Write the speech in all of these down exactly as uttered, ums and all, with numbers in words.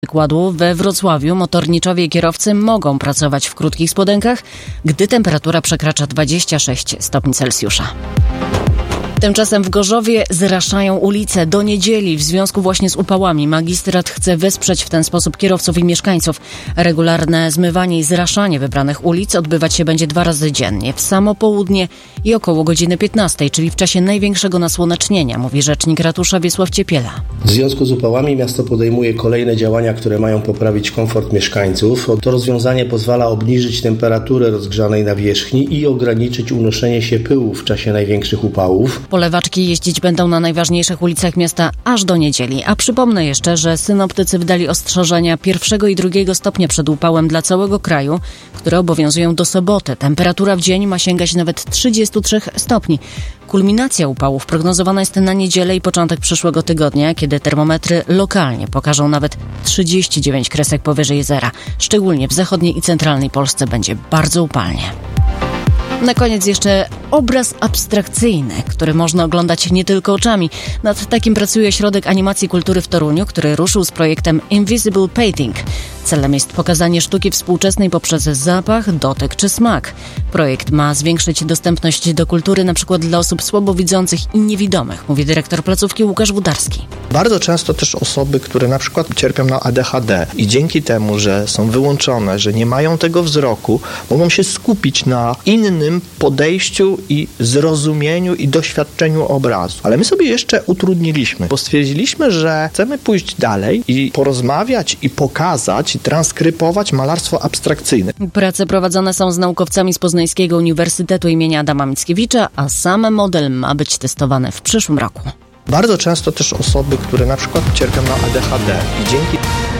Przykładu we Wrocławiu motorniczowie i kierowcy mogą pracować w krótkich spodenkach, gdy temperatura przekracza dwadzieścia sześć stopni Celsjusza. Tymczasem w Gorzowie zraszają ulice do niedzieli w związku właśnie z upałami. Magistrat chce wesprzeć w ten sposób kierowców i mieszkańców. Regularne zmywanie i zraszanie wybranych ulic odbywać się będzie dwa razy dziennie, w samo południe i około godziny piętnastej, czyli w czasie największego nasłonecznienia, mówi rzecznik ratusza Wiesław Ciepiela. W związku z upałami miasto podejmuje kolejne działania, które mają poprawić komfort mieszkańców. To rozwiązanie pozwala obniżyć temperaturę rozgrzanej nawierzchni i ograniczyć unoszenie się pyłu w czasie największych upałów. Polewaczki jeździć będą na najważniejszych ulicach miasta aż do niedzieli. A przypomnę jeszcze, że synoptycy wydali ostrzeżenia pierwszego i drugiego stopnia przed upałem dla całego kraju, które obowiązują do soboty. Temperatura w dzień ma sięgać nawet trzydzieści trzy stopni. Kulminacja upałów prognozowana jest na niedzielę i początek przyszłego tygodnia, kiedy termometry lokalnie pokażą nawet trzydzieści dziewięć kresek powyżej zera. Szczególnie w zachodniej i centralnej Polsce będzie bardzo upalnie. Na koniec jeszcze obraz abstrakcyjny, który można oglądać nie tylko oczami. Nad takim pracuje Ośrodek Animacji Kultury w Toruniu, który ruszył z projektem Invisible Painting. Celem jest pokazanie sztuki współczesnej poprzez zapach, dotyk czy smak. Projekt ma zwiększyć dostępność do kultury np. dla osób słabowidzących i niewidomych, mówi dyrektor placówki Łukasz Wudarski. Bardzo często też osoby, które na przykład cierpią na A D H D i dzięki temu, że są wyłączone, że nie mają tego wzroku, mogą się skupić na innym podejściu i zrozumieniu i doświadczeniu obrazu. Ale my sobie jeszcze utrudniliśmy, bo stwierdziliśmy, że chcemy pójść dalej i porozmawiać i pokazać i transkrybować malarstwo abstrakcyjne. Prace prowadzone są z naukowcami z Poznańskiego Uniwersytetu imienia Adama Mickiewicza, a sam model ma być testowany w przyszłym roku. Bardzo często też osoby, które na przykład cierpią na A D H D i dzięki...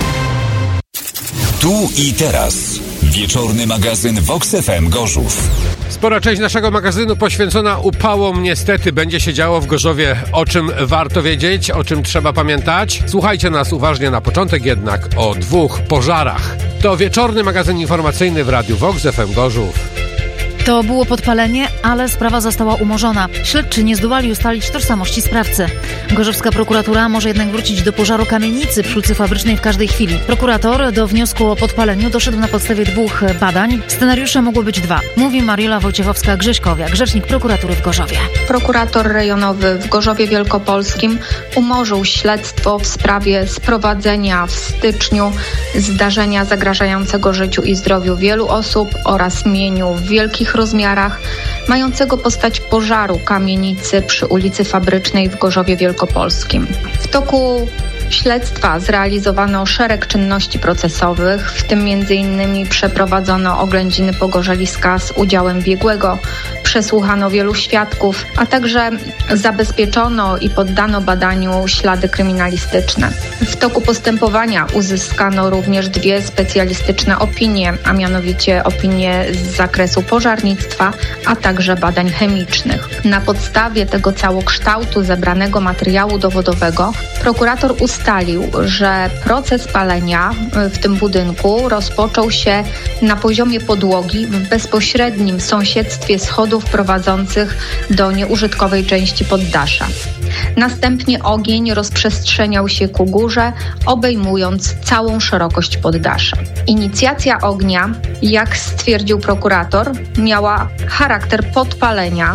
Tu i teraz. Wieczorny magazyn Vox F M Gorzów. Spora część naszego magazynu poświęcona upałom niestety będzie się działo w Gorzowie. O czym warto wiedzieć, o czym trzeba pamiętać? Słuchajcie nas uważnie na początek jednak o dwóch pożarach. To wieczorny magazyn informacyjny w radiu Vox F M Gorzów. To było podpalenie, ale sprawa została umorzona. Śledczy nie zdołali ustalić tożsamości sprawcy. Gorzowska prokuratura może jednak wrócić do pożaru kamienicy przy ulicy Fabrycznej w każdej chwili. Prokurator do wniosku o podpaleniu doszedł na podstawie dwóch badań. Scenariusze mogły być dwa. Mówi Mariola Wojciechowska-Grześkowiak, rzecznik prokuratury w Gorzowie. Prokurator rejonowy w Gorzowie Wielkopolskim umorzył śledztwo w sprawie sprowadzenia w styczniu zdarzenia zagrażającego życiu i zdrowiu wielu osób oraz mieniu w wielkich rozmiarach, mającego postać pożaru kamienicy przy ulicy Fabrycznej w Gorzowie Wielkopolskim. W toku śledztwa zrealizowano szereg czynności procesowych, w tym między innymi przeprowadzono oględziny pogorzeliska z udziałem biegłego, przesłuchano wielu świadków, a także zabezpieczono i poddano badaniu ślady kryminalistyczne. W toku postępowania uzyskano również dwie specjalistyczne opinie, a mianowicie opinie z zakresu pożarnictwa, a także badań chemicznych. Na podstawie tego całokształtu zebranego materiału dowodowego prokurator ustalił, że proces palenia w tym budynku rozpoczął się na poziomie podłogi w bezpośrednim sąsiedztwie schodów prowadzących do nieużytkowej części poddasza. Następnie ogień rozprzestrzeniał się ku górze, obejmując całą szerokość poddasza. Inicjacja ognia, jak stwierdził prokurator, miała charakter podpalenia,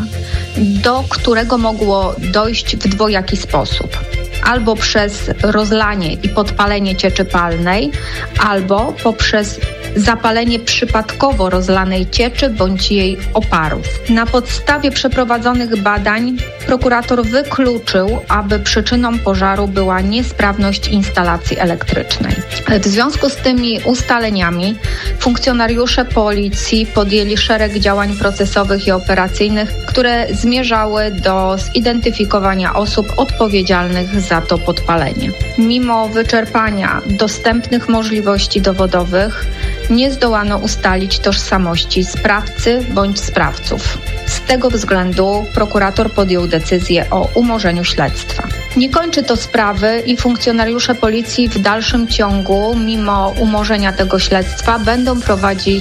do którego mogło dojść w dwojaki sposób. Albo przez rozlanie i podpalenie cieczy palnej, albo poprzez zapalenie przypadkowo rozlanej cieczy bądź jej oparów. Na podstawie przeprowadzonych badań prokurator wykluczył, aby przyczyną pożaru była niesprawność instalacji elektrycznej. W związku z tymi ustaleniami funkcjonariusze policji podjęli szereg działań procesowych i operacyjnych, które zmierzały do zidentyfikowania osób odpowiedzialnych za to podpalenie. Mimo wyczerpania dostępnych możliwości dowodowych nie zdołano ustalić tożsamości sprawcy bądź sprawców. Z tego względu prokurator podjął decyzję o umorzeniu śledztwa. Nie kończy to sprawy i funkcjonariusze policji w dalszym ciągu, mimo umorzenia tego śledztwa, będą prowadzić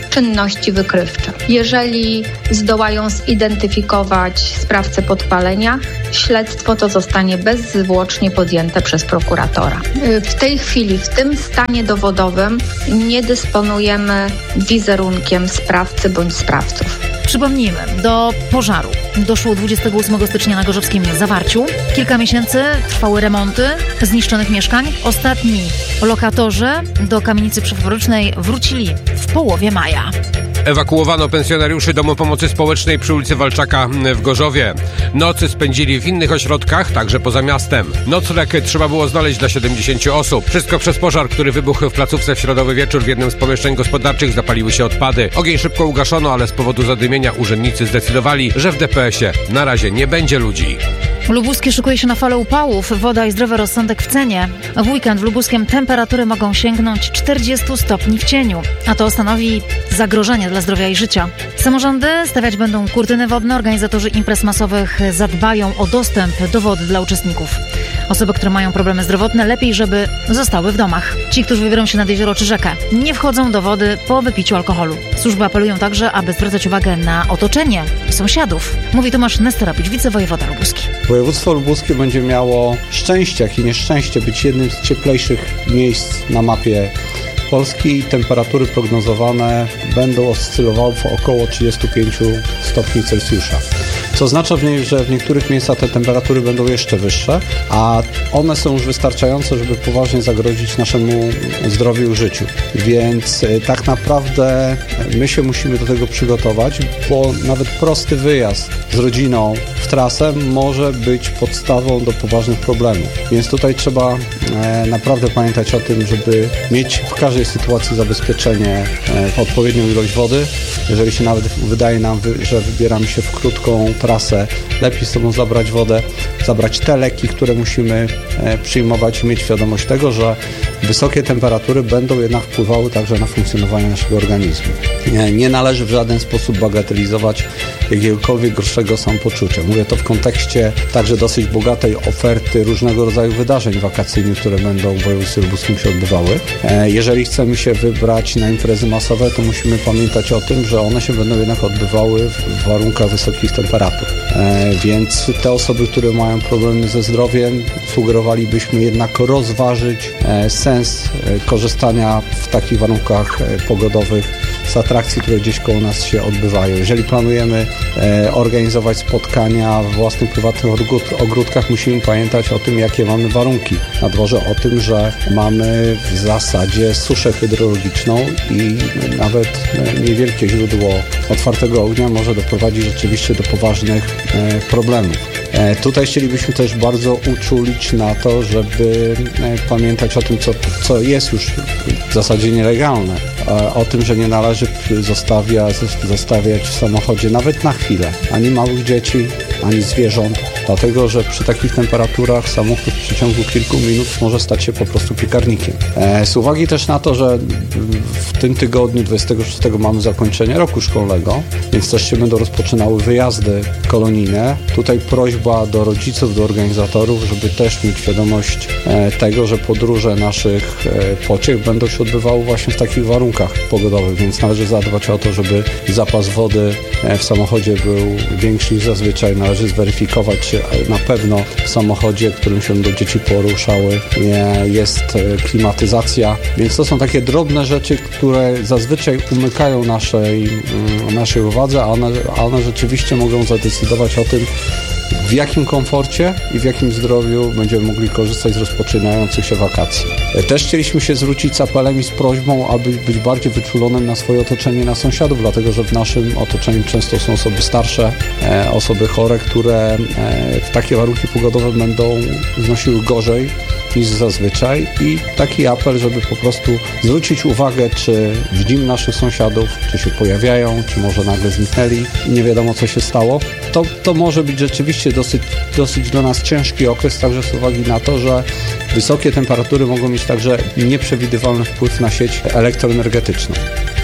czynności wykrywcze. Jeżeli zdołają zidentyfikować sprawcę podpalenia, śledztwo to zostanie bezzwłocznie podjęte przez prokuratora. W tej chwili, w tym stanie dowodowym, nie dysponujemy wizerunkiem sprawcy bądź sprawców. Przypomnijmy, do pożaru doszło dwudziestego ósmego stycznia na gorzowskim Zawarciu. Kilka miesięcy trwały remonty zniszczonych mieszkań. Ostatni lokatorzy do kamienicy przefabrycznej wrócili w połowie maja. Ewakuowano pensjonariuszy Domu Pomocy Społecznej przy ulicy Walczaka w Gorzowie. Nocy spędzili w innych ośrodkach, także poza miastem. Nocleg trzeba było znaleźć dla siedemdziesięciu osób. Wszystko przez pożar, który wybuchł w placówce w środowy wieczór. W jednym z pomieszczeń gospodarczych zapaliły się odpady. Ogień szybko ugaszono, ale z powodu zadymienia urzędnicy zdecydowali, że w D P S ie na razie nie będzie ludzi. Lubuskie szykuje się na falę upałów. Woda i zdrowy rozsądek w cenie. W weekend w Lubuskiem temperatury mogą sięgnąć czterdziestu stopni w cieniu, a to stanowi zagrożenie dla zdrowia i życia. Samorządy stawiać będą kurtyny wodne. Organizatorzy imprez masowych zadbają o dostęp do wody dla uczestników. Osoby, które mają problemy zdrowotne, lepiej, żeby zostały w domach. Ci, którzy wybiorą się nad jezioro czy rzekę, nie wchodzą do wody po wypiciu alkoholu. Służby apelują także, aby zwracać uwagę na otoczenie sąsiadów. Mówi Tomasz Nesterowicz, wicewojewoda lubuski. Województwo lubuskie będzie miało szczęście, jak i nieszczęście, być jednym z cieplejszych miejsc na mapie Polski. Temperatury prognozowane będą oscylowały w około trzydziestu pięciu stopni Celsjusza. Co oznacza, że w niektórych miejscach te temperatury będą jeszcze wyższe, a one są już wystarczające, żeby poważnie zagrozić naszemu zdrowiu i życiu. Więc tak naprawdę my się musimy do tego przygotować, bo nawet prosty wyjazd z rodziną w trasę może być podstawą do poważnych problemów. Więc tutaj trzeba naprawdę pamiętać o tym, żeby mieć w każdej sytuacji zabezpieczenie, odpowiednią ilość wody. Jeżeli się nawet wydaje nam, że wybieramy się w krótką trasę, lepiej z sobą zabrać wodę, zabrać te leki, które musimy przyjmować i mieć świadomość tego, że wysokie temperatury będą jednak wpływały także na funkcjonowanie naszego organizmu. Nie, nie należy w żaden sposób bagatelizować jakiegokolwiek gorszego samopoczucia. Mówię to w kontekście także dosyć bogatej oferty różnego rodzaju wydarzeń wakacyjnych, które będą w województwie lubuskim się odbywały. Jeżeli chcemy się wybrać na imprezy masowe, to musimy pamiętać o tym, że one się będą jednak odbywały w warunkach wysokich temperatur. Więc te osoby, które mają problemy ze zdrowiem, sugerowalibyśmy jednak rozważyć sens korzystania w takich warunkach pogodowych z atrakcji, które gdzieś koło nas się odbywają. Jeżeli planujemy e, organizować spotkania w własnych prywatnych ogródkach, musimy pamiętać o tym, jakie mamy warunki na dworze, o tym, że mamy w zasadzie suszę hydrologiczną i nawet e, niewielkie źródło otwartego ognia może doprowadzić rzeczywiście do poważnych e, problemów. E, tutaj chcielibyśmy też bardzo uczulić na to, żeby e, pamiętać o tym, co, co jest już w zasadzie nielegalne. E, o tym, że nie należy zostawia, zostawiać w samochodzie nawet na chwilę ani małych dzieci, ani zwierząt, dlatego że przy takich temperaturach samochód w przeciągu kilku minut może stać się po prostu piekarnikiem. E, z uwagi też na to, że w tym tygodniu dwudziestego szóstego mamy zakończenie roku szkolnego, więc też się będą rozpoczynały wyjazdy kolonijne. Tutaj prośba do rodziców, do organizatorów, żeby też mieć świadomość e, tego, że podróże naszych e, pociech będą się odbywały właśnie w takich warunkach pogodowych, więc należy zadbać o to, żeby zapas wody w samochodzie był większy niż zazwyczaj. Należy zweryfikować, czy na pewno w samochodzie, którym się do dzieci poruszały, jest klimatyzacja. Więc to są takie drobne rzeczy, które zazwyczaj umykają naszej, naszej uwadze, a one, a one rzeczywiście mogą zadecydować o tym, w jakim komforcie i w jakim zdrowiu będziemy mogli korzystać z rozpoczynających się wakacji. Też chcieliśmy się zwrócić z apelem i z prośbą, aby być bardziej wyczulonym na swoje otoczenie, na sąsiadów, dlatego że w naszym otoczeniu często są osoby starsze, e, osoby chore, które e, w takie warunki pogodowe będą znosiły gorzej niż zazwyczaj i taki apel, żeby po prostu zwrócić uwagę, czy widzimy naszych sąsiadów, czy się pojawiają, czy może nagle zniknęli i nie wiadomo, co się stało. To, to może być rzeczywiście dosyć, dosyć dla nas ciężki okres, także z uwagi na to, że wysokie temperatury mogą mieć także nieprzewidywalny wpływ na sieć elektroenergetyczną.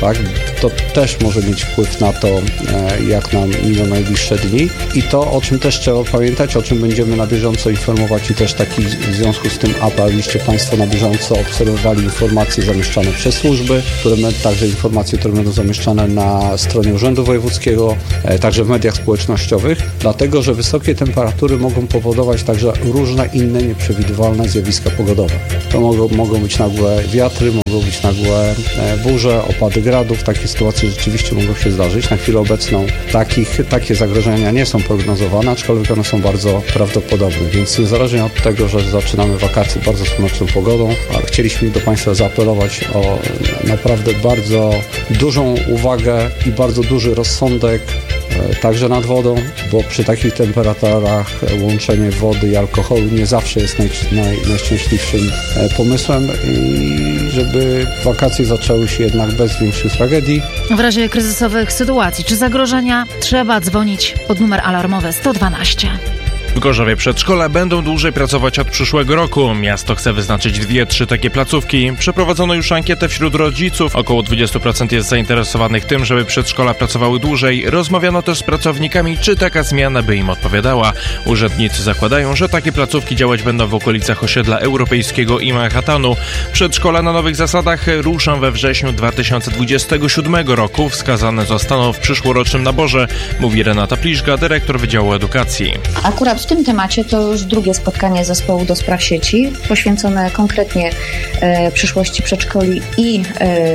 tak? To też może mieć wpływ na to, jak nam miną najbliższe dni. I to, o czym też trzeba pamiętać, o czym będziemy na bieżąco informować i też taki w związku z tym apel, abyście Państwo na bieżąco obserwowali informacje zamieszczane przez służby, które także informacje, które będą zamieszczane na stronie Urzędu Wojewódzkiego, także w mediach społecznościowych, dlatego, że wysokie temperatury mogą powodować także różne inne nieprzewidywalne zjawiska pogodowe. To mogą, mogą być nagłe wiatry, mogą być nagłe burze, opady gradów. Takie sytuacje rzeczywiście mogą się zdarzyć. Na chwilę obecną takich, takie zagrożenia nie są prognozowane, aczkolwiek one są bardzo prawdopodobne, więc niezależnie od tego, że zaczynamy wakacje bardzo słoneczną pogodą, chcieliśmy do Państwa zaapelować o naprawdę bardzo dużą uwagę i bardzo duży rozsądek także nad wodą, bo przy takich temperaturach łączenie wody i alkoholu nie zawsze jest naj, naj, najszczęśliwszym pomysłem i żeby wakacje zaczęły się jednak bez większych tragedii. W razie kryzysowych sytuacji czy zagrożenia trzeba dzwonić pod numer alarmowy sto dwanaście. W Gorzowie przedszkola będą dłużej pracować od przyszłego roku. Miasto chce wyznaczyć dwie, trzy takie placówki. Przeprowadzono już ankietę wśród rodziców. Około dwadzieścia procent jest zainteresowanych tym, żeby przedszkola pracowały dłużej. Rozmawiano też z pracownikami, czy taka zmiana by im odpowiadała. Urzędnicy zakładają, że takie placówki działać będą w okolicach osiedla Europejskiego i Manhattanu. Przedszkola na nowych zasadach ruszą we wrześniu dwa tysiące dwudziestego siódmego roku. Wskazane zostaną w przyszłorocznym naborze, mówi Renata Pliszga, dyrektor Wydziału Edukacji. Akurat w tym temacie to już drugie spotkanie zespołu do spraw sieci, poświęcone konkretnie e, przyszłości przedszkoli i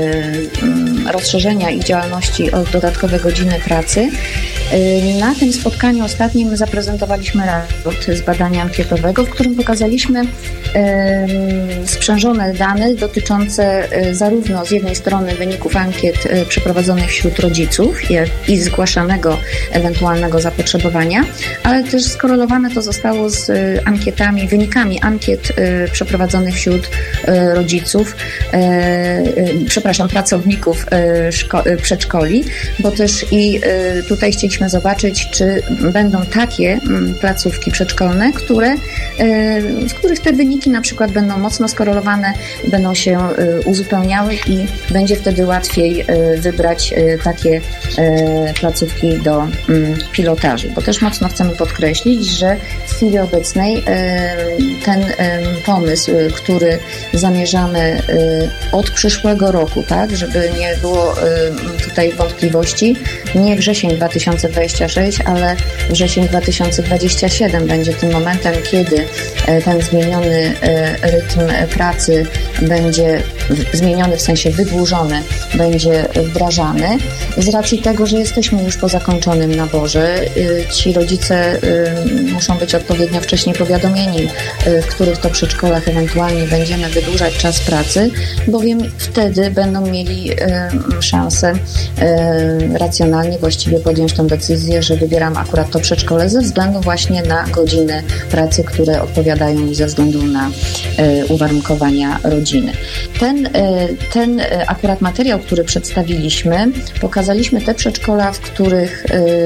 e, rozszerzenia ich działalności o dodatkowe godziny pracy. E, na tym spotkaniu ostatnim zaprezentowaliśmy raport z badania ankietowego, w którym pokazaliśmy e, sprzężone dane dotyczące e, zarówno z jednej strony wyników ankiet e, przeprowadzonych wśród rodziców, jak i zgłaszanego ewentualnego zapotrzebowania, ale też skorelowane to zostało z ankietami, wynikami ankiet y, przeprowadzonych wśród y, rodziców, y, y, przepraszam, pracowników y, szko- y, przedszkoli, bo też i y, tutaj chcieliśmy zobaczyć, czy będą takie y, placówki przedszkolne, które, y, w których te wyniki na przykład będą mocno skorelowane, będą się y, uzupełniały i będzie wtedy łatwiej y, wybrać y, takie y, placówki do y, pilotażu, bo też mocno chcemy podkreślić, że w chwili obecnej ten pomysł, który zamierzamy od przyszłego roku, tak, żeby nie było tutaj wątpliwości, nie wrzesień dwa tysiące dwudziesty szósty, ale wrzesień dwa tysiące dwudziesty siódmy będzie tym momentem, kiedy ten zmieniony rytm pracy będzie zmieniony, w sensie wydłużony, będzie wdrażany. Z racji tego, że jesteśmy już po zakończonym naborze, ci rodzice muszą być odpowiednio wcześniej powiadomieni, w których to przedszkolach ewentualnie będziemy wydłużać czas pracy, bowiem wtedy będą mieli szansę racjonalnie, właściwie podjąć tą decyzję, że wybieram akurat to przedszkole ze względu właśnie na godziny pracy, które odpowiadają mi ze względu na uwarunkowania rodziny. Ten, ten akurat materiał, który przedstawiliśmy, pokazaliśmy te przedszkola, w których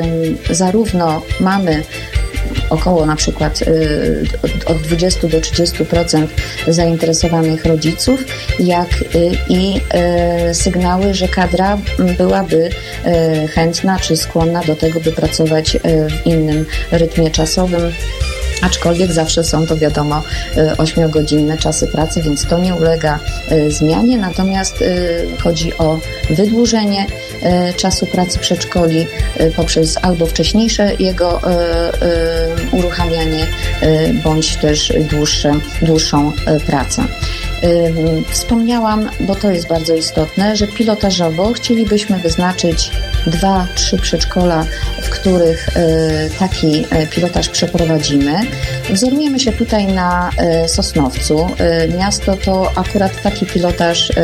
zarówno mamy około na przykład od dwudziestu do trzydziestu procent zainteresowanych rodziców, jak i sygnały, że kadra byłaby chętna czy skłonna do tego, by pracować w innym rytmie czasowym. Aczkolwiek zawsze są to, wiadomo, ośmiogodzinne czasy pracy, więc to nie ulega zmianie. Natomiast chodzi o wydłużenie czasu pracy przedszkoli poprzez albo wcześniejsze jego uruchamianie, bądź też dłuższe, dłuższą pracę. Wspomniałam, bo to jest bardzo istotne, że pilotażowo chcielibyśmy wyznaczyć dwa, trzy przedszkola, w których taki pilotaż przeprowadzimy. Wzorujemy się tutaj na Sosnowcu. Miasto to akurat taki pilotaż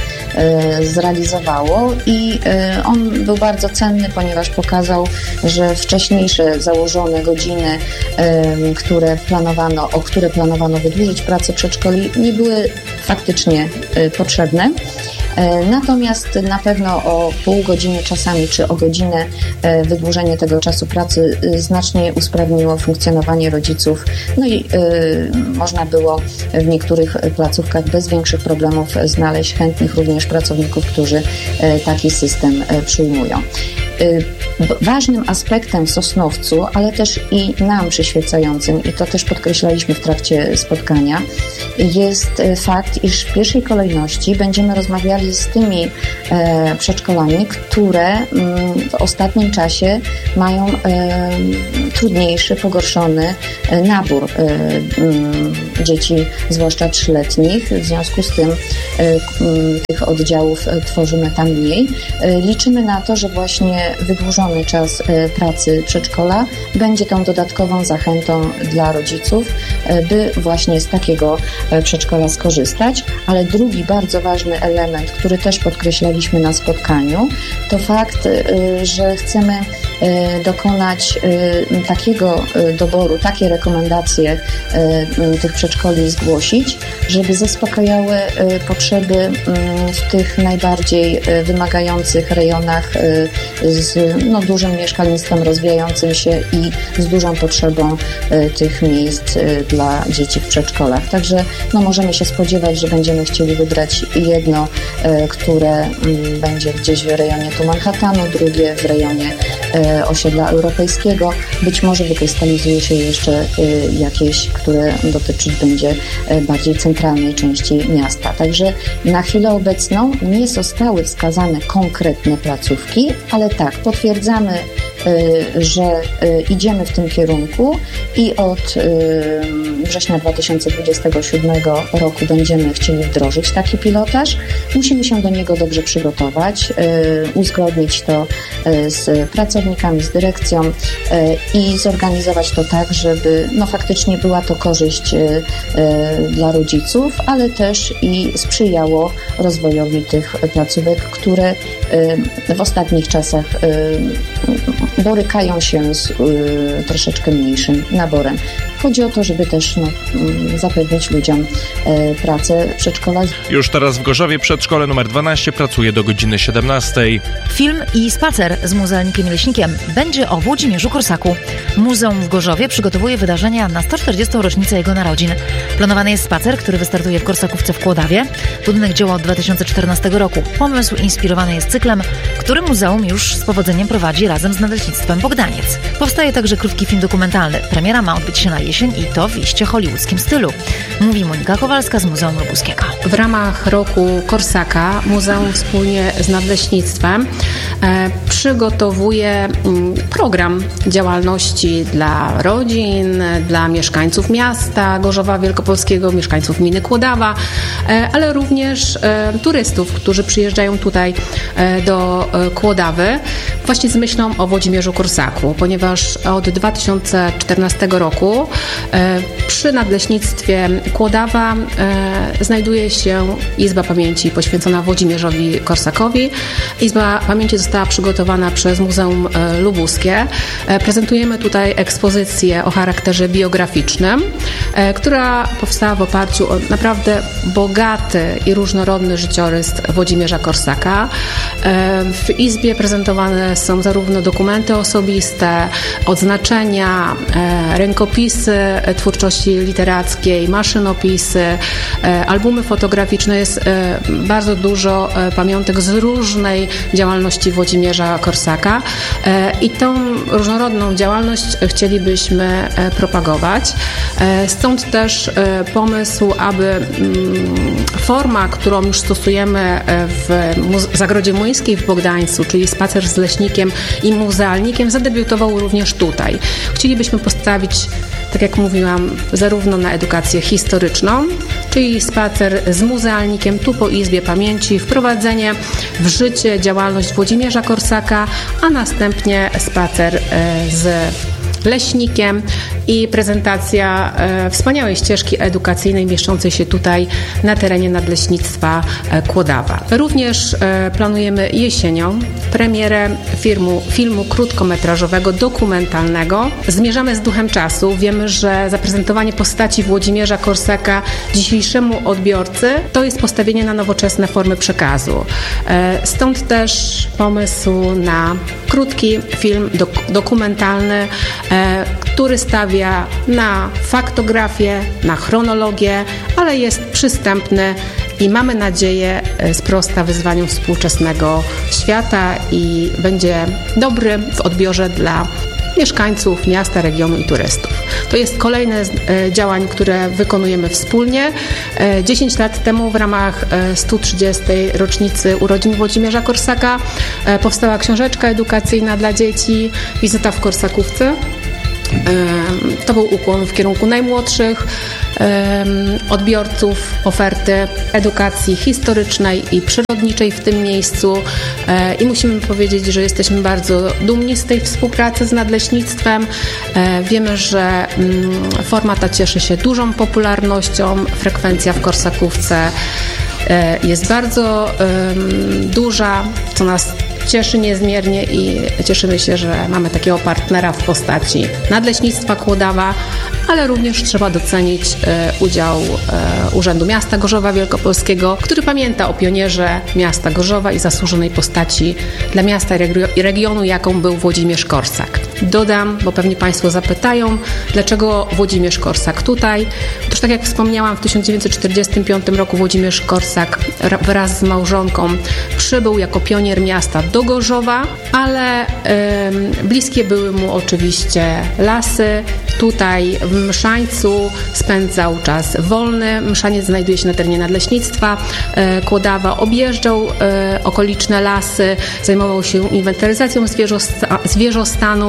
zrealizowało i on był bardzo cenny, ponieważ pokazał, że wcześniejsze założone godziny, które planowano, o które planowano wydłużyć pracę przedszkoli, nie były faktycznie potrzebne. Natomiast na pewno o pół godziny czasami, czy o godzinę wydłużenie tego czasu pracy znacznie usprawniło funkcjonowanie rodziców. No i można było w niektórych placówkach bez większych problemów znaleźć chętnych również pracowników, którzy taki system przyjmują. Ważnym aspektem w Sosnowcu, ale też i nam przyświecającym, i to też podkreślaliśmy w trakcie spotkania, jest fakt, iż w pierwszej kolejności będziemy rozmawiali z tymi e, przedszkolami, które m, w ostatnim czasie mają e, trudniejszy, pogorszony e, nabór e, m, dzieci, zwłaszcza trzyletnich. W związku z tym e, m, tych oddziałów e, tworzymy tam mniej. E, liczymy na to, że właśnie wydłużony czas e, pracy przedszkola będzie tą dodatkową zachętą dla rodziców, e, by właśnie z takiego e, przedszkola skorzystać. Ale drugi bardzo ważny element, który też podkreślaliśmy na spotkaniu, to fakt, e, że chcemy e, dokonać e, takiego e, doboru, takie rekomendacje e, tych przedszkoli zgłosić, żeby zaspokajały e, potrzeby e, w tych najbardziej e, wymagających rejonach e, z no, dużym mieszkalnictwem rozwijającym się i z dużą potrzebą e, tych miejsc e, dla dzieci w przedszkolach. Także no, możemy się spodziewać, że będziemy chcieli wybrać jedno, e, które m, będzie gdzieś w rejonie tu Manhattanu, drugie w rejonie e, osiedla europejskiego. Być może wykrystalizuje się jeszcze e, jakieś, które dotyczyć będzie e, bardziej centralnej części miasta. Także na chwilę obecną nie zostały wskazane konkretne placówki, ale tak, potwierdzamy, że idziemy w tym kierunku i od września dwa tysiące dwudziestego siódmego roku będziemy chcieli wdrożyć taki pilotaż. Musimy się do niego dobrze przygotować, uzgodnić to z pracownikami, z dyrekcją i zorganizować to tak, żeby no faktycznie była to korzyść dla rodziców, ale też i sprzyjało rozwojowi tych placówek, które w ostatnich czasach borykają się z y, troszeczkę mniejszym naborem. Chodzi o to, żeby też no, zapewnić ludziom y, pracę w przedszkolach. Już teraz w Gorzowie przedszkole numer dwanaście pracuje do godziny siedemnastej. Film i spacer z muzealnikiem i leśnikiem będzie o Włodzimierzu Korsaku. Muzeum w Gorzowie przygotowuje wydarzenia na sto czterdziestą rocznicę jego narodzin. Planowany jest spacer, który wystartuje w Korsakówce w Kłodawie. Budynek działa od dwa tysiące czternastego roku. Pomysł inspirowany jest cyklem, który muzeum już z powodzeniem prowadzi razem z Nadleśnictwem Bogdaniec. Powstaje także krótki film dokumentalny. Premiera ma odbyć się na jesień i to w iście hollywoodzkim stylu. Mówi Monika Kowalska z Muzeum Lubuskiego. W ramach roku Korsaka muzeum wspólnie z Nadleśnictwem e, przygotowuje m, program działalności dla rodzin, dla mieszkańców miasta Gorzowa Wielkopolskiego, mieszkańców gminy Kłodawa, e, ale również e, turystów, którzy przyjeżdżają tutaj e, do e, Kłodawy właśnie z myślą o Włodzimierzu Korsaku, ponieważ od dwa tysiące czternastego roku e, przy Nadleśnictwie Kłodawa e, znajduje się Izba Pamięci poświęcona Włodzimierzowi Korsakowi. Izba Pamięci została przygotowana przez Muzeum e, Lubuskie. E, prezentujemy tutaj ekspozycję o charakterze biograficznym, e, która powstała w oparciu o naprawdę bogaty i różnorodny życiorys Włodzimierza Korsaka. E, w Izbie prezentowane są zarówno dokumenty osobiste, odznaczenia, e, rękopisy twórczości literackiej, maszynopisy, e, albumy fotograficzne. Jest e, bardzo dużo e, pamiątek z różnej działalności Włodzimierza Korsaka e, i tą różnorodną działalność chcielibyśmy e, propagować. E, stąd też e, pomysł, aby m, forma, którą już stosujemy w Zagrodzie Młyńskiej w Bogdańcu, czyli spacer z leśnikiem i muzealnikiem, zadebiutował również tutaj. Chcielibyśmy postawić, tak jak mówiłam, zarówno na edukację historyczną, czyli spacer z muzealnikiem tu po Izbie Pamięci, wprowadzenie w życie działalność Włodzimierza Korsaka, a następnie spacer z leśnikiem i prezentacja e, wspaniałej ścieżki edukacyjnej mieszczącej się tutaj na terenie Nadleśnictwa e, Kłodawa. Również e, planujemy jesienią premierę filmu, filmu krótkometrażowego, dokumentalnego. Zmierzamy z duchem czasu. Wiemy, że zaprezentowanie postaci Włodzimierza Korsaka dzisiejszemu odbiorcy to jest postawienie na nowoczesne formy przekazu. E, stąd też pomysł na krótki film dok- dokumentalny, e, który stawia na faktografię, na chronologię, ale jest przystępny i mamy nadzieję sprosta wyzwaniom współczesnego świata i będzie dobry w odbiorze dla mieszkańców miasta, regionu i turystów. To jest kolejne z e, działań, które wykonujemy wspólnie. E, dziesięć lat temu w ramach e, sto trzydziestej rocznicy urodzin Włodzimierza Korsaka e, powstała książeczka edukacyjna dla dzieci Wizyta w Korsakówce. To był ukłon w kierunku najmłodszych odbiorców oferty edukacji historycznej i przyrodniczej w tym miejscu i musimy powiedzieć, że jesteśmy bardzo dumni z tej współpracy z Nadleśnictwem. Wiemy, że forma ta cieszy się dużą popularnością, frekwencja w Korsakówce jest bardzo duża, co nas cieszy niezmiernie i cieszymy się, że mamy takiego partnera w postaci Nadleśnictwa Kłodawa, ale również trzeba docenić e, udział e, Urzędu Miasta Gorzowa Wielkopolskiego, który pamięta o pionierze miasta Gorzowa i zasłużonej postaci dla miasta i, regio- i regionu, jaką był Włodzimierz Korsak. Dodam, bo pewnie Państwo zapytają, dlaczego Włodzimierz Korsak tutaj. Otóż tak jak wspomniałam, w tysiąc dziewięćset czterdziestym piątym roku Włodzimierz Korsak wraz z małżonką przybył jako pionier miasta do Gorzowa, ale y, bliskie były mu oczywiście lasy. Tutaj w Mszańcu spędzał czas wolny. Mszaniec znajduje się na terenie Nadleśnictwa y, Kłodawa. Objeżdżał y, okoliczne lasy, zajmował się inwentaryzacją zwierzosta- zwierzostanu.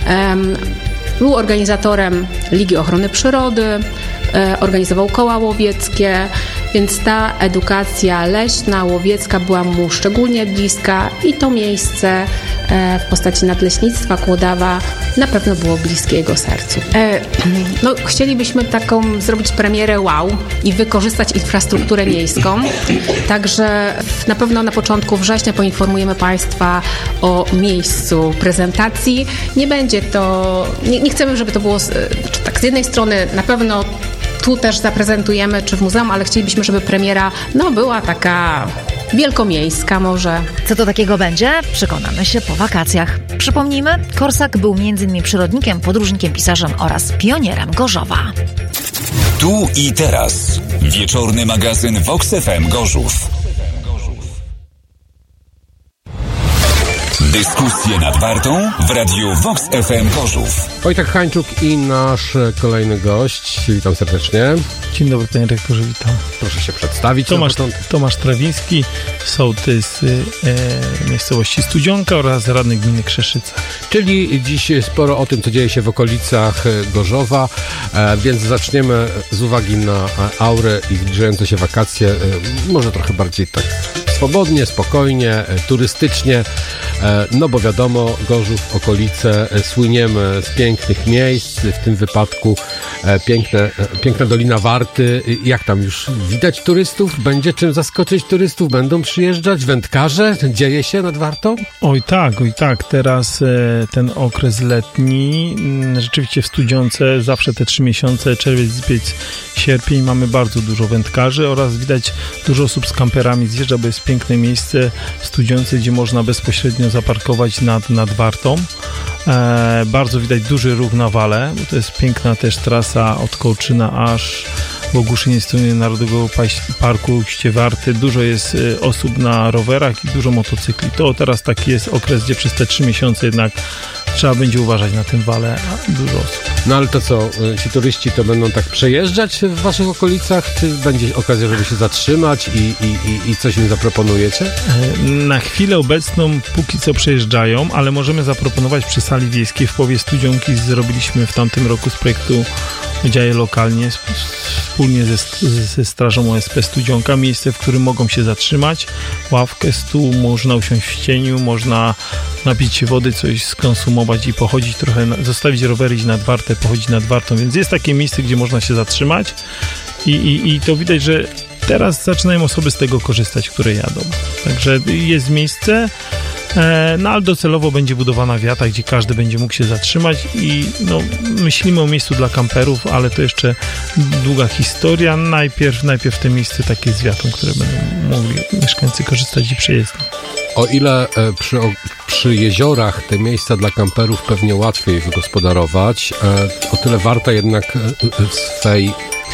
Y, był organizatorem Ligi Ochrony Przyrody, y, organizował koła łowieckie, więc ta edukacja leśna, łowiecka była mu szczególnie bliska i to miejsce w postaci Nadleśnictwa Kłodawa na pewno było bliskie jego sercu. No, chcielibyśmy taką zrobić premierę wow i wykorzystać infrastrukturę miejską, także na pewno na początku września poinformujemy Państwa o miejscu prezentacji. Nie będzie to, nie, nie chcemy, żeby to było tak z jednej strony na pewno tu też zaprezentujemy, czy w muzeum, ale chcielibyśmy, żeby premiera no, była taka wielkomiejska może. Co to takiego będzie? Przekonamy się po wakacjach. Przypomnijmy, Korsak był między innymi przyrodnikiem, podróżnikiem, pisarzem oraz pionierem Gorzowa. Tu i teraz. Wieczorny magazyn Vox F M Gorzów. Dyskusje nad Wartą w radiu Vox F M Gorzów. Wojtek Hańczuk i nasz kolejny gość. Witam serdecznie. Dzień dobry, panie rektorze, witam. Proszę się przedstawić. Tomasz, Tomasz Trawiński, sołtys e, miejscowości Studzionka oraz radny gminy Krzeszyca. Czyli dziś sporo o tym, co dzieje się w okolicach Gorzowa, e, więc zaczniemy z uwagi na aurę i zbliżające się wakacje, e, może trochę bardziej tak swobodnie, spokojnie, e, turystycznie. No bo wiadomo, Gorzów, okolice, słyniemy z pięknych miejsc, w tym wypadku piękne, piękna Dolina Warty. Jak tam już widać turystów? Będzie czym zaskoczyć turystów? Będą przyjeżdżać wędkarze? Dzieje się nad Wartą? Oj tak, oj tak. Teraz e, ten okres letni, m, rzeczywiście w Studzionce zawsze te trzy miesiące, czerwiec, lipiec, sierpień mamy bardzo dużo wędkarzy oraz widać dużo osób z kamperami zjeżdża, bo jest piękne miejsce w Studzionce, gdzie można bezpośrednio zaparkować nad, nad Wartą. E, bardzo widać duży ruch na Wale, bo to jest piękna też trasa od Kołczyna aż w Ogłuszynie Strony Narodowego Parku Ściewarty. Dużo jest y, osób na rowerach i dużo motocykli. To teraz taki jest okres, gdzie przez te trzy miesiące jednak trzeba będzie uważać na tym Wale, a dużo osób. No ale to co, ci turyści to będą tak przejeżdżać w waszych okolicach, czy będzie okazja, żeby się zatrzymać i, i, i coś im zaproponujecie? Na chwilę obecną póki co przejeżdżają, ale możemy zaproponować przy sali wiejskiej w połowie Studzionki. Zrobiliśmy w tamtym roku z projektu Działie Lokalnie wspólnie ze, ze Strażą O S P Studzionka miejsce, w którym mogą się zatrzymać, ławkę, stół, można usiąść w cieniu, można napić się wody, coś skonsumować i pochodzić trochę, zostawić rowery, iść nad Wartę Wartę, pochodzić nad Wartą, więc jest takie miejsce, gdzie można się zatrzymać i, i, i to widać, że teraz zaczynają osoby z tego korzystać, które jadą. Także jest miejsce, no ale docelowo będzie budowana wiata, gdzie każdy będzie mógł się zatrzymać i no, myślimy o miejscu dla kamperów, ale to jeszcze długa historia. Najpierw, najpierw te miejsce takie z wiatą, które będą mogli mieszkańcy korzystać i przejezdem. O ile przy, przy jeziorach te miejsca dla kamperów pewnie łatwiej wygospodarować, o tyle warto jednak w swej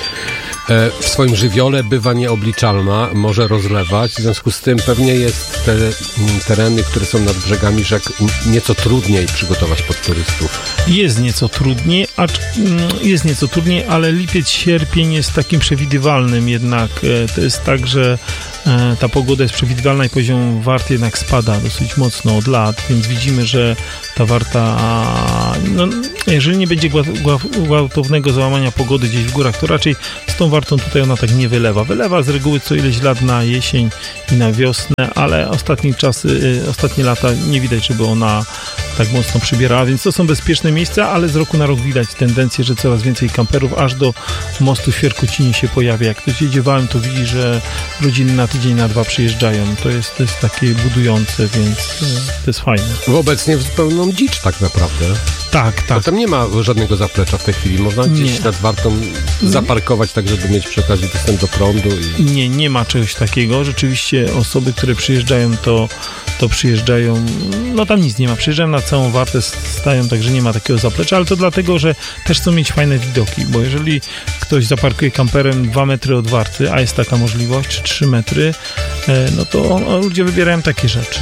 w swoim żywiole bywa nieobliczalna, może rozlewać, w związku z tym pewnie jest te tereny, które są nad brzegami rzek, nieco trudniej przygotować pod turystów. Jest nieco trudniej, acz, jest nieco trudniej, ale lipiec, sierpień jest takim przewidywalnym jednak. To jest tak, że ta pogoda jest przewidywalna i poziom wart jednak spada dosyć mocno od lat, więc widzimy, że ta warta, no, jeżeli nie będzie gwałtownego załamania pogody gdzieś w górach, to raczej z tą wartą tutaj ona tak nie wylewa. Wylewa z reguły co ileś lat na jesień i na wiosnę, ale ostatnie czasy, ostatnie lata nie widać, żeby ona tak mocno przybierała, więc to są bezpieczne miejsca, ale z roku na rok widać tendencję, że coraz więcej kamperów aż do mostu w Świerkocinie się pojawia. Jak ktoś jedzie wałem, to widzi, że rodziny na tydzień, na dwa przyjeżdżają. To jest, to jest takie budujące, więc to jest fajne. Obecnie w zupełną dzicz tak naprawdę. Tak, tak. Bo tam nie ma żadnego zaplecza w tej chwili. Można gdzieś nie. nad Wartą zaparkować tak, żeby mieć przy okazji dostęp do prądu. I... Nie, nie ma czegoś takiego. Rzeczywiście osoby, które przyjeżdżają, to, to przyjeżdżają, no tam nic nie ma. Przyjeżdżają na całą Wartę, stają, także nie ma takiego zaplecza, ale to dlatego, że też chcą mieć fajne widoki, bo jeżeli ktoś zaparkuje kamperem dwa metry od Warty, a jest taka możliwość, czy trzy metry, no to ludzie wybierają takie rzeczy.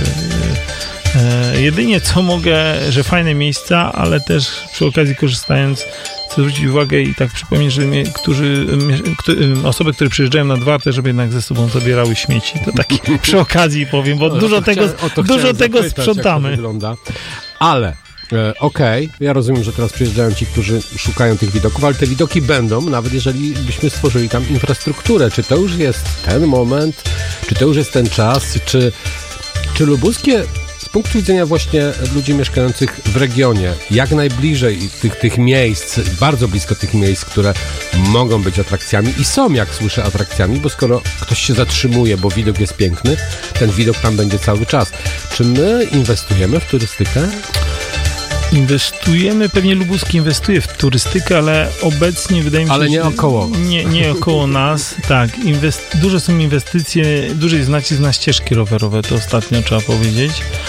Jedynie co mogę, że fajne miejsca, ale też przy okazji korzystając, chcę zwrócić uwagę i tak przypomnieć, że mnie, którzy, osoby, które przyjeżdżają nad Wartę, żeby jednak ze sobą zabierały śmieci. To tak przy okazji powiem, bo no, dużo tego, chciałem, dużo tego zapytać, sprzątamy. Jak to wygląda. Ale e, okej, okay, ja rozumiem, że teraz przyjeżdżają ci, którzy szukają tych widoków, ale te widoki będą, nawet jeżeli byśmy stworzyli tam infrastrukturę. Czy to już jest ten moment, czy to już jest ten czas, czy, czy lubuskie z punktu widzenia właśnie ludzi mieszkających w regionie, jak najbliżej tych, tych miejsc, bardzo blisko tych miejsc, które mogą być atrakcjami i są, jak słyszę, atrakcjami, bo skoro ktoś się zatrzymuje, bo widok jest piękny, ten widok tam będzie cały czas. Czy my inwestujemy w turystykę? Inwestujemy, pewnie Lubuski inwestuje w turystykę, ale obecnie wydaje mi się, ale nie że około nie, nie około nas. Tak, inwest- duże są inwestycje, duży jest nacisk na ścieżki rowerowe, to ostatnio trzeba powiedzieć.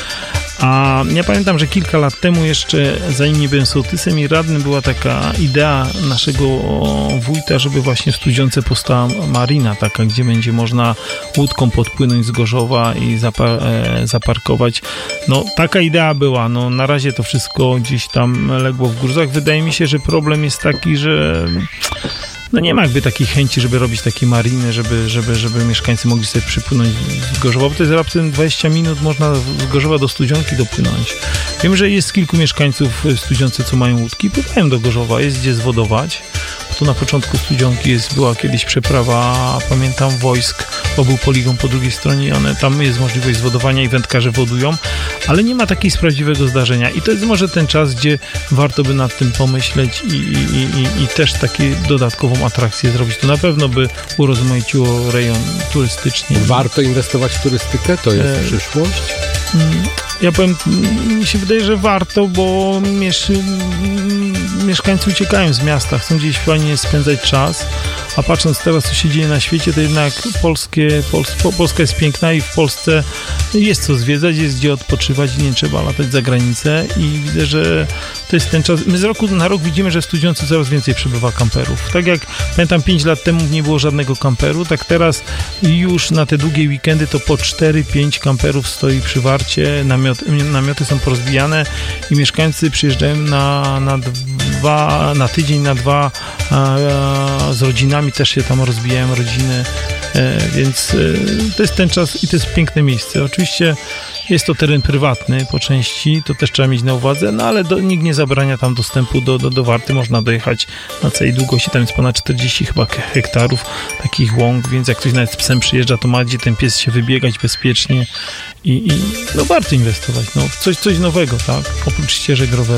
A ja pamiętam, że kilka lat temu jeszcze, zanim nie byłem sołtysem i radnym, była taka idea naszego wójta, żeby właśnie w Studziące powstała marina taka, gdzie będzie można łódką podpłynąć z Gorzowa i zapar- e, zaparkować. No taka idea była, no na razie to wszystko gdzieś tam legło w gruzach. Wydaje mi się, że problem jest taki, że no nie ma jakby takiej chęci, żeby robić takie mariny, żeby, żeby, żeby mieszkańcy mogli sobie przypłynąć z Gorzowa, bo to jest raptem dwadzieścia minut, można z Gorzowa do Studzionki dopłynąć. Wiem, że jest kilku mieszkańców w Studziące, co mają łódki, pływają do Gorzowa, jest gdzie zwodować. Tu na początku Studzionki jest, była kiedyś przeprawa, pamiętam, wojsk, bo był poligon po drugiej stronie i one, tam jest możliwość zwodowania i wędkarze wodują, ale nie ma takiego prawdziwego zdarzenia i to jest może ten czas, gdzie warto by nad tym pomyśleć i, i, i, i też taką dodatkową atrakcję zrobić. To na pewno by urozmaiciło rejon turystycznie. Warto inwestować w turystykę? To jest e... przyszłość? Ja powiem, mi się wydaje, że warto, bo miesz... mieszkańcy uciekają z miasta, chcą gdzieś fajnie spędzać czas, a patrząc teraz, co się dzieje na świecie, to jednak polskie, Pols... Polska jest piękna i w Polsce jest co zwiedzać, jest gdzie odpoczywać i nie trzeba latać za granicę i widzę, że to jest ten czas. My z roku na rok widzimy, że w Studziące coraz więcej przybywa kamperów. Tak jak pamiętam pięć lat temu nie było żadnego kamperu, tak teraz już na te długie weekendy to po cztery pięć kamperów stoi przy Warcie, namiot, namioty są porozbijane i mieszkańcy przyjeżdżają na, na dwa, na tydzień, na dwa a, a, z rodzinami też się tam rozbijają rodziny, e, więc e, to jest ten czas i to jest piękne miejsce. Oczywiście jest to teren prywatny po części, to też trzeba mieć na uwadze, no ale do, nikt nie zabrania tam dostępu do, do, do Warty, można dojechać na całej długości, tam jest ponad czterdzieści chyba hektarów takich łąk, więc jak ktoś nawet z psem przyjeżdża, to ma gdzie ten pies się wybiegać bezpiecznie i, i no warto inwestować, no w coś, coś nowego, tak, oprócz ścieżek rowerowych.